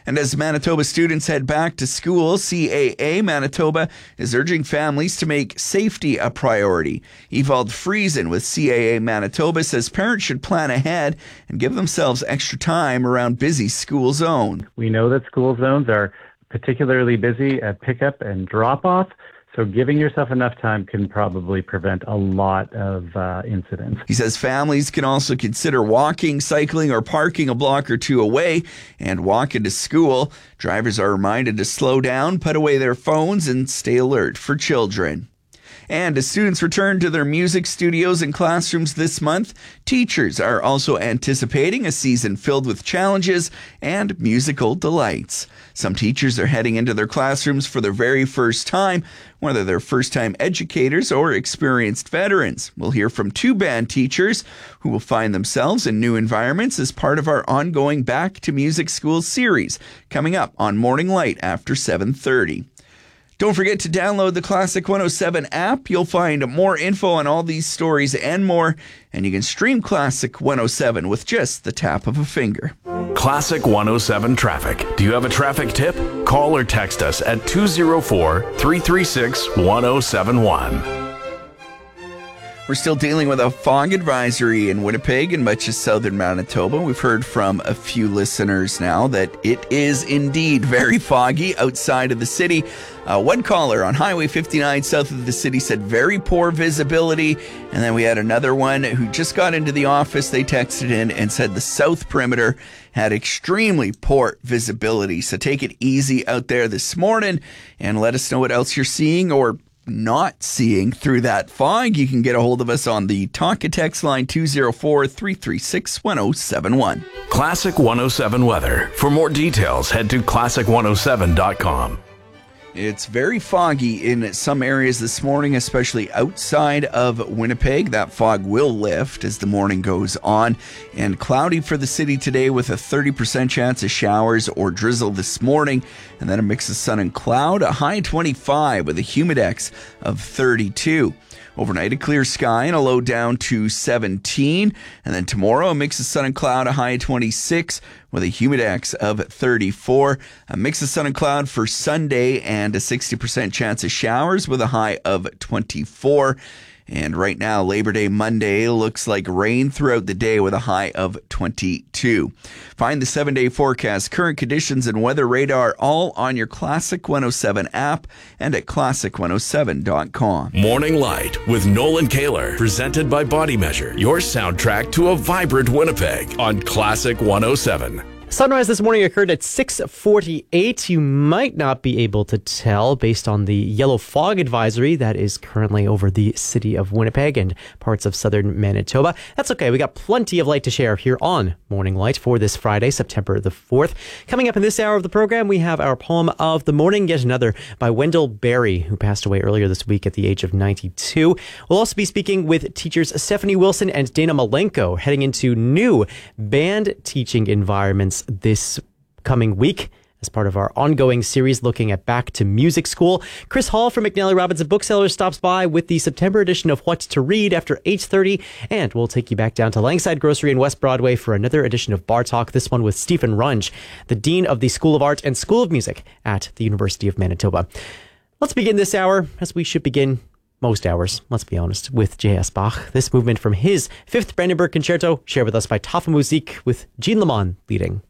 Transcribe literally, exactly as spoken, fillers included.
And as Manitoba students head back to school, C A A Manitoba is urging families to make safety a priority. Ewald Friesen with C A A Manitoba says parents should plan ahead and give themselves extra time around busy school zones. We know that school zones are particularly busy at pickup and drop-off. So giving yourself enough time can probably prevent a lot of uh, incidents. He says families can also consider walking, cycling, or parking a block or two away and walk into school. Drivers are reminded to slow down, put away their phones, and stay alert for children. And as students return to their music studios and classrooms this month, teachers are also anticipating a season filled with challenges and musical delights. Some teachers are heading into their classrooms for their very first time, whether they're first-time educators or experienced veterans. We'll hear from two band teachers who will find themselves in new environments as part of our ongoing Back to Music School series, coming up on Morning Light after seven thirty. Don't forget to download the Classic one oh seven app. You'll find more info on all these stories and more, and you can stream Classic one oh seven with just the tap of a finger. Classic one oh seven traffic. Do you have a traffic tip? Call or text us at two oh four, three three six, one oh seven one. We're still dealing with a fog advisory in Winnipeg and much of southern Manitoba. We've heard from a few listeners now that it is indeed very foggy outside of the city. Uh, one caller on Highway fifty-nine south of the city said very poor visibility. And then we had another one who just got into the office. They texted in and said the south perimeter had extremely poor visibility. So take it easy out there this morning and let us know what else you're seeing or not seeing through that fog. You can get a hold of us on the talk and text line two oh four, three three six, one oh seven one. Classic one oh seven weather. For more details, head to classic one oh seven dot com. It's very foggy in some areas this morning, especially outside of Winnipeg. That fog will lift as the morning goes on. And cloudy for the city today with a thirty percent chance of showers or drizzle this morning. And then a mix of sun and cloud, a high twenty-five with a humidex of thirty-two. Overnight, a clear sky and a low down to seventeen. And then tomorrow, a mix of sun and cloud, a high twenty-six with a humidex of thirty-four. A mix of sun and cloud for Sunday and a sixty percent chance of showers with a high of twenty-four. And right now, Labor Day Monday looks like rain throughout the day with a high of twenty-two. Find the seven-day forecast, current conditions, and weather radar all on your Classic one oh seven app and at classic one oh seven dot com. Morning Light with Nolan Kaler, presented by Body Measure, your soundtrack to a vibrant Winnipeg on Classic one oh seven. Sunrise this morning occurred at six forty-eight. You might not be able to tell based on the yellow fog advisory that is currently over the city of Winnipeg and parts of southern Manitoba. That's okay. We got plenty of light to share here on Morning Light for this Friday, September the fourth. Coming up in this hour of the program, we have our poem of the morning, yet another by Wendell Berry, who passed away earlier this week at the age of ninety-two. We'll also be speaking with teachers Stephanie Wilson and Dana Malenko, heading into new band teaching environments this coming week as part of our ongoing series looking at Back to Music School. Chris Hall from McNally Robinson Booksellers stops by with the September edition of What to Read after eight thirty, and we'll take you back down to Langside Grocery in West Broadway for another edition of Bar Talk, this one with Stephen Runge, the Dean of the School of Art and School of Music at the University of Manitoba. Let's begin this hour, as we should begin most hours, let's be honest, with J S. Bach. This movement from his fifth Brandenburg Concerto, shared with us by Tafa Musik with Jean Lamont leading.